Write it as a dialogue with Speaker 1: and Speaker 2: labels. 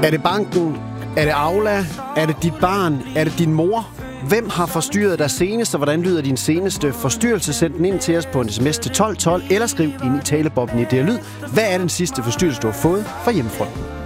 Speaker 1: Er det banken? Er det Aula? Er det dit barn? Er det din mor? Hvem har forstyrret dig senest, og hvordan lyder din seneste forstyrrelse? Send den ind til os på en sms til 1212, eller skriv ind i talebobben i det her lyd. Hvad er den sidste forstyrrelse, du har fået fra hjemmefronten?